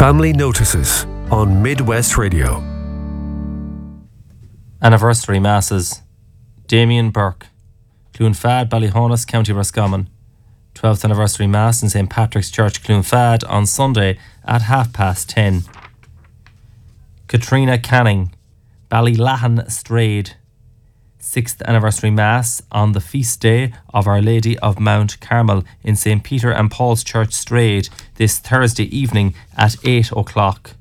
Family Notices on Midwest Radio. Anniversary Masses. Damien Burke, Cloonfad, Ballyhonus, County Roscommon. 12th Anniversary Mass in St. Patrick's Church, Cloonfad on Sunday at 10:30. Katrina Canning, Ballylahan, Strade. 6th Anniversary Mass on the feast day of Our Lady of Mount Carmel in St. Peter and Paul's Church, Strade, this Thursday evening at 8 o'clock.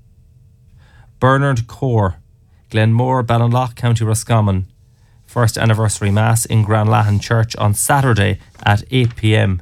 Bernard Core, Glenmore, Ballinlough, County Roscommon. 1st Anniversary Mass in Granlahan Church on Saturday at 8 p.m.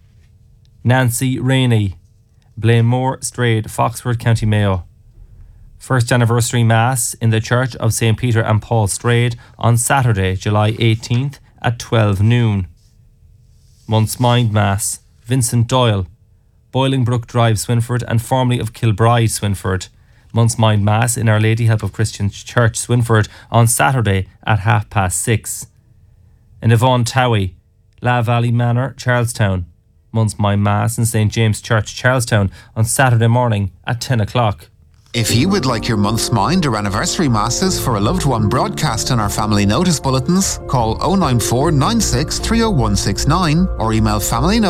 Nancy Rainey, Blainmore, Strade, Foxford, County Mayo. 1st Anniversary Mass in the Church of St. Peter and Paul, Strade on Saturday, July 18th at 12 noon. Month's Mind Mass, Vincent Doyle, Bolingbrook Drive, Swinford, and formerly of Kilbride, Swinford. Month's Mind Mass in Our Lady Help of Christian Church, Swinford on Saturday at 6:30. In Yvonne Towie, La Valley Manor, Charlestown. Month's Mind Mass in St. James Church, Charlestown on Saturday morning at 10 o'clock. If you would like your month's mind or anniversary masses for a loved one broadcast in our family notice bulletins, call 094 96 30169 or email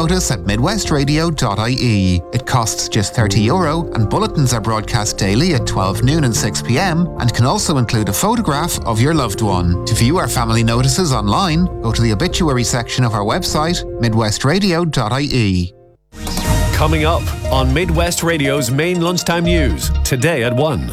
familynotice@midwestradio.ie. It costs just €30 and bulletins are broadcast daily at 12 noon and 6 p.m. and can also include a photograph of your loved one. To view our family notices online, go to the obituary section of our website, midwestradio.ie. Coming up on Midwest Radio's main lunchtime news, today at 1.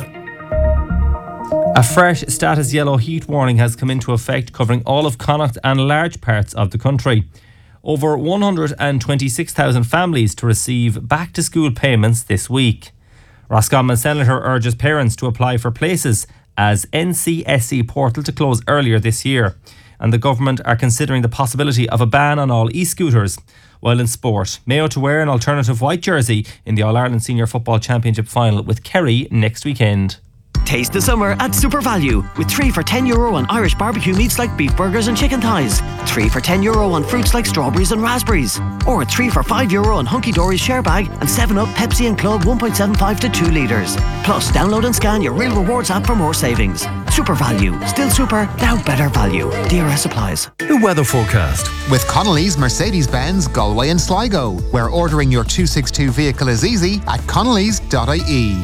A fresh status yellow heat warning has come into effect, covering all of Connacht and large parts of the country. Over 126,000 families to receive back-to-school payments this week. Roscommon Senator urges parents to apply for places as NCSE portal to close earlier this year. And the government are considering the possibility of a ban on all e-scooters. While in sport, Mayo to wear an alternative white jersey in the All-Ireland Senior Football Championship final with Kerry next weekend. Taste the summer at Super Value with 3 for €10 on Irish barbecue meats like beef burgers and chicken thighs, 3 for €10 on fruits like strawberries and raspberries, or 3 for €5 on Hunky Dory's share bag and 7-Up, Pepsi and Club 1.75 to 2 litres. Plus, download and scan your Real Rewards app for more savings. Super Value. Still super, now better value. DRS applies. The weather forecast. With Connolly's Mercedes-Benz, Galway and Sligo, where ordering your 262 vehicle is easy at connellys.ie.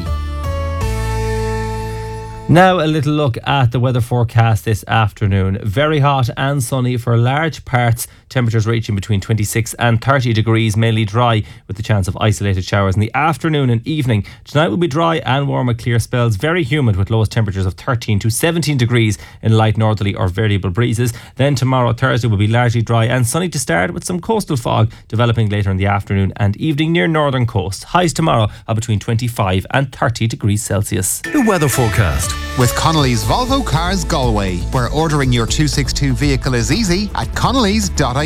Now a little look at the weather forecast this afternoon. Very hot and sunny for large parts. Temperatures reaching between 26 and 30 degrees, mainly dry with the chance of isolated showers in the afternoon and evening. Tonight will be dry and warm with clear spells. Very humid with lowest temperatures of 13 to 17 degrees in light northerly or variable breezes. Then tomorrow, Thursday, will be largely dry and sunny to start with some coastal fog developing later in the afternoon and evening near northern coast. Highs tomorrow are between 25 and 30 degrees Celsius. The weather forecast. With Connolly's Volvo Cars Galway, where ordering your 262 vehicle is easy at connellys.ie.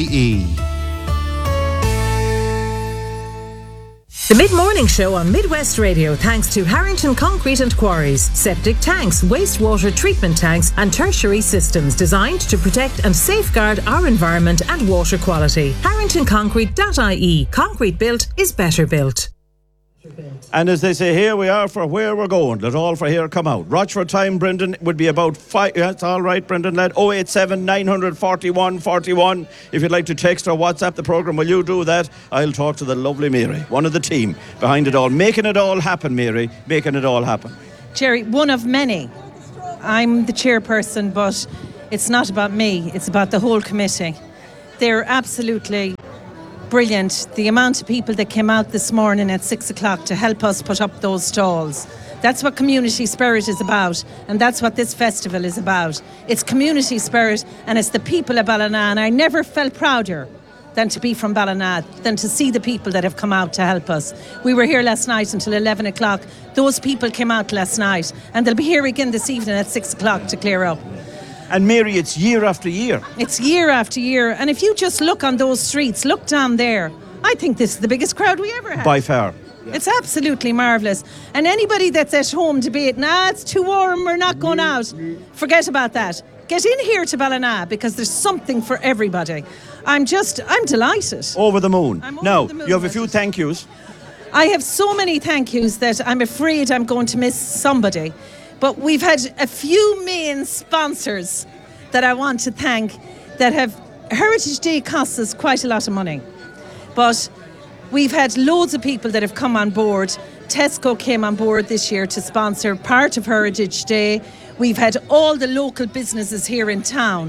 The Mid-Morning Show on Midwest Radio, thanks to Harrington Concrete and Quarries. Septic tanks, wastewater treatment tanks and tertiary systems designed to protect and safeguard our environment and water quality. HarringtonConcrete.ie. Concrete built is better built. And as they say, here we are for where we're going. Let all for here come out. Rochford time, Brendan, would be about 5. That's all right, Brendan, lad. 087 941 41. If you'd like to text or WhatsApp the programme, will you do that? I'll talk to the lovely Mary, one of the team behind it all. Making it all happen, Mary. Making it all happen. Jerry, one of many. I'm the chairperson, but it's not about me. It's about the whole committee. They're absolutely brilliant. The amount of people that came out this morning at 6 o'clock to help us put up those stalls. That's what community spirit is about, and that's what this festival is about. It's community spirit, and it's the people of Ballina, and I never felt prouder than to be from Ballina, than to see the people that have come out to help us. We were here last night until 11 o'clock. Those people came out last night, and they'll be here again this evening at 6 o'clock to clear up. And Mary, it's year after year. It's year after year. And if you just look on those streets, look down there, I think this is the biggest crowd we ever had. By far. It's absolutely marvellous. And anybody that's at home debating, it's too warm, we're not going out, forget about that. Get in here to Ballina because there's something for everybody. I'm delighted. Over the moon. I'm over now, the moon. you have a few thank yous. I have so many thank yous that I'm afraid I'm going to miss somebody. But we've had a few main sponsors that I want to thank that have... Heritage Day costs us quite a lot of money. But we've had loads of people that have come on board. Tesco came on board this year to sponsor part of Heritage Day. We've had all the local businesses here in town.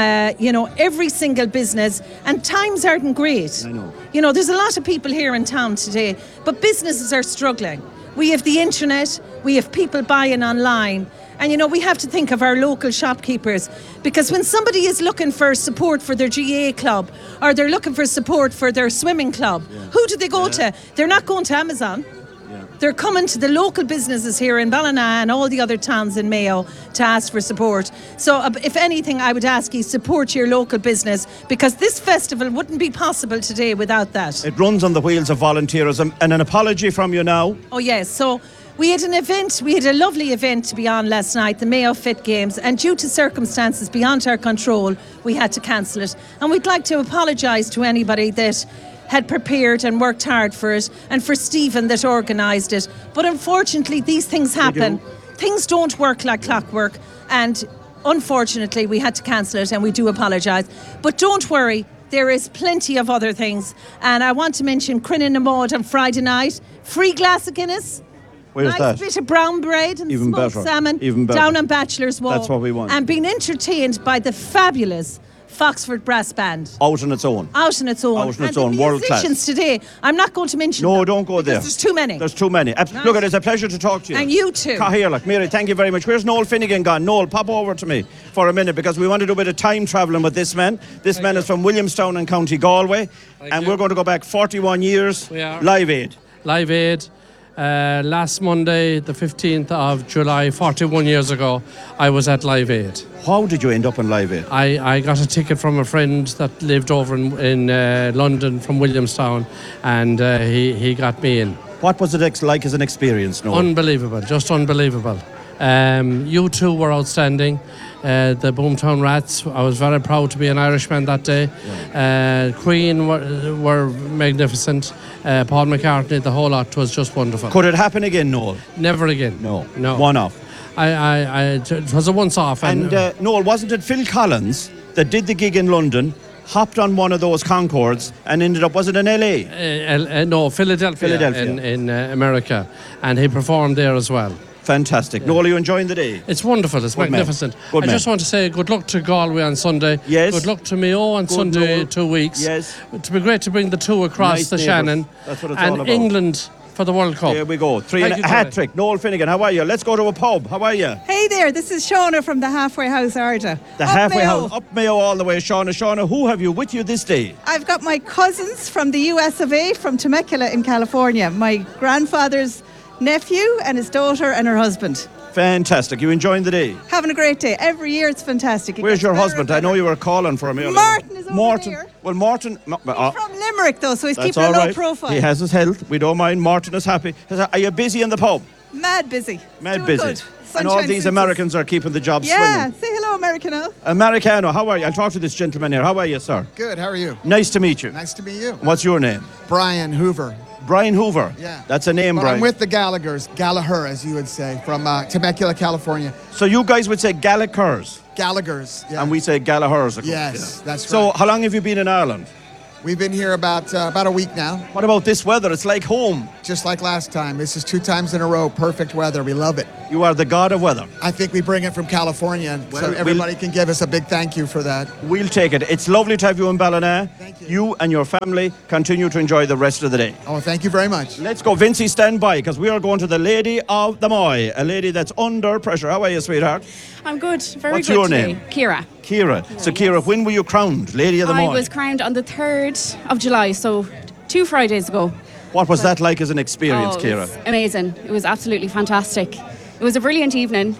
Every single business, and times aren't great. I know. There's a lot of people here in town today, but businesses are struggling. We have the internet, we have people buying online, and we have to think of our local shopkeepers, because when somebody is looking for support for their GA club or they're looking for support for their swimming club, who do they go to? They're not going to Amazon. They're coming to the local businesses here in Ballina and all the other towns in Mayo to ask for support. So if anything, I would ask you, support your local business, because this festival wouldn't be possible today without that. It runs on the wheels of volunteerism. And an apology from you now. Oh yes, so we had an event, we had a lovely event to be on last night, the Mayo Fit Games, and due to circumstances beyond our control, we had to cancel it. And we'd like to apologise to anybody that had prepared and worked hard for it, and for Stephen that organised it. But unfortunately, these things happen. Things don't work like clockwork, and unfortunately, we had to cancel it, and we do apologise. But don't worry, there is plenty of other things. And I want to mention Crinnan na Mod on Friday night, free glass of Guinness. Where's nice that? Bit of brown bread and Even smoked better. salmon Even better. down on Bachelor's Wall. That's what we want. And being entertained by the fabulous Foxford Brass Band. Out on its own. Out on its own. Out on its and own, the world class. musicians today, I'm not going to mention No, them, don't go there. because there's too many. There's too many. Look, it's a pleasure to talk to you. And you too. Cahill, Mary, thank you very much. Where's Noel Finnegan gone? Noel, pop over to me for a minute, because we want to do a bit of time travelling with this man. This man is from Williamstown in County Galway. And we're going to go back 41 years. We are. Live Aid. Live Aid. Last Monday, the 15th of July, 41 years ago, I was at Live Aid. How did you end up in Live Aid? I got a ticket from a friend that lived over in London from Williamstown, and he got me in. What was it like as an experience, Noel? Unbelievable, just unbelievable. You two were outstanding. The Boomtown Rats, I was very proud to be an Irishman that day. Queen were magnificent. Paul McCartney, the whole lot was just wonderful. Could it happen again, Noel? Never again. No. No. One off. It was a once-off. And Noel, wasn't it Phil Collins that did the gig in London, hopped on one of those Concords and ended up, was it in LA? No, Philadelphia. In America. And he performed there as well. Fantastic. Noel, are you enjoying the day? It's wonderful. It's Good magnificent. man. Good I man. just want to say good luck to Galway on Sunday. Yes. Good luck to Mayo on Good Sunday, Noel. 2 weeks. Yes. It would be great to bring the two across Nice the neighbours. Shannon. That's what it's and all about. England for the World Cup. Here we go. Thank A you, hat Gary. trick. Noel Finnegan, how are you? Let's go to a pub. How are you? Hey there, this is Shauna from the Halfway House Arda. The Up halfway Mayo. house, up Mayo all the way. Shauna, who have you with you this day? I've got my cousins from the US of A from Temecula in California. My grandfather's nephew and his daughter and her husband. Fantastic. You enjoying the day? Having a great day. Every year it's fantastic. It Where's gets your better husband? and I know better. you were calling for him earlier. Martin is over there. Well, Martin... He's from Limerick though, so he's That's keeping a all low right. profile. He has his health. We don't mind. Martin is happy. Are you busy in the pub? Mad busy. Mad Doing busy. good. And all Sunshine these suits us. Americans are keeping the job Yeah, swinging. say hello, Americano. Americano, how are you? I'll talk to this gentleman here. How are you, sir? Good, how are you? Nice to meet you. Nice to meet you. What's your name? Brian Hoover. Brian Hoover. Yeah. That's a name, But Brian. I'm with the Gallaghers, Gallagher, as you would say, from Temecula, California. So you guys would say Gallaghers, Gallaghers, yeah. and we say Gallagher's. of course, Yes, that's So right. how long have you been in Ireland? We've been here about a week now, What about this weather? It's like home. just like last time. This is 2 times in a row, perfect weather. We love it. You are the god of weather. I think we bring it from California, Well, so we'll- everybody can give us a big thank you for that. We'll take it. It's lovely to have you in Ballina. Thank you. You and your family continue to enjoy the rest of the day. Oh, thank you very much. Let's go. Vincey, stand by, because we are going to the Lady of the Moy, a lady that's under pressure. How are you, sweetheart? I'm good, very What's good your today. name? Kira. Kira. So, Kira, when were you crowned Lady of the I Moy? was crowned on the 3rd of July, so 2 Fridays ago. What was that like as an experience, It Kira? was amazing. It was absolutely fantastic. It was a brilliant evening.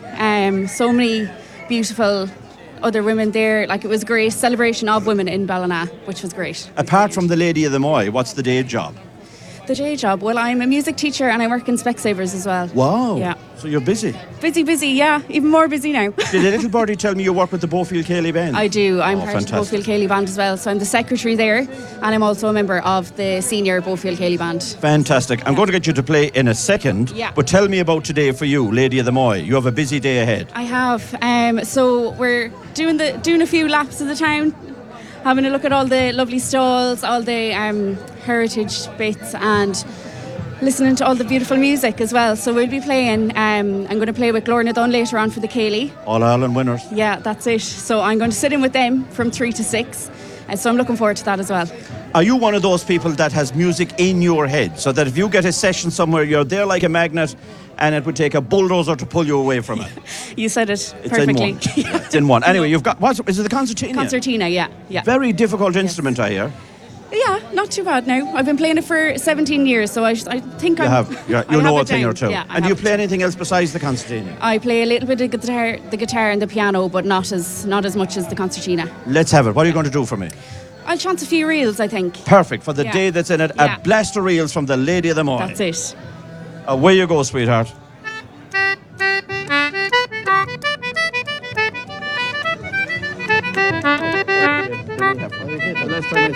So many beautiful other women there. Like, it was a great celebration of women in Ballina, which was great. Apart from the Lady of the Moy, what's the day job? The day job? Well, I'm a music teacher and I work in Specsavers as well. Wow. Yeah. So you're busy. Busy, yeah. Even more busy now. Did a little birdie tell me you work with the Bofield Ceilidh Band? I do. I'm part fantastic. of the Bofield Ceilidh Band as well. So I'm the secretary there and I'm also a member of the senior Bofield Ceilidh Band. Fantastic. I'm going to get you to play in a second. Yeah. But tell me about today for you, Lady of the Moy. You have a busy day ahead. I have. So we're doing a few laps of the town, having a look at all the lovely stalls, all the heritage bits, and listening to all the beautiful music as well. So we'll be playing. I'm going to play with Glorna Dunn later on for the Ceilidh. All Ireland winners. Yeah, that's it. So I'm going to sit in with them from 3 to 6. So I'm looking forward to that as well. Are you one of those people that has music in your head, so that if you get a session somewhere, you're there like a magnet, and it would take a bulldozer to pull you away from it? You said it It's perfectly. in one. It's in one. Anyway, you've got, is it the concertina? Concertina, yeah. Very difficult instrument, I hear. Yeah, not too bad now. I've been playing it for 17 years, so I think You I have a thing or two. Yeah, and do you play anything else besides the concertina? I play a little bit of the guitar and the piano, but not as much as the concertina. Let's have it. What are you going to do for me? I'll chant a few reels, I think. Perfect. For the Yeah. day that's in it, Yeah. a blast of reels from the Lady of the Moy. That's it. Away you go, sweetheart. The last time I